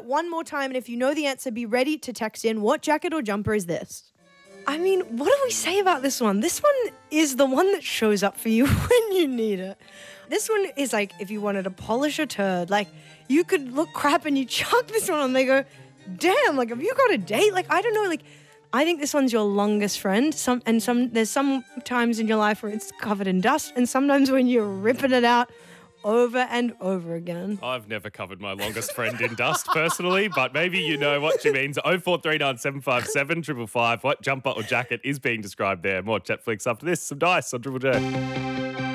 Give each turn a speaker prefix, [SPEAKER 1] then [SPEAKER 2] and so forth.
[SPEAKER 1] one more time, and if you know the answer, be ready to text in. What jacket or jumper is this? I mean, what do we say about this one? This one is the one that shows up for you when you need it. This one is like if you wanted to polish a turd, like you could look crap and you chuck this one on and they go, damn, like have you got a date? Like, I don't know, like I think this one's your longest friend. There's some times in your life where it's covered in dust and sometimes when you're ripping it out over and over again.
[SPEAKER 2] I've never covered my longest friend in dust personally, but maybe you know what she means. 0439 757 555. What jumper or jacket is being described there? More Chatflix after this. Some dice on Triple J.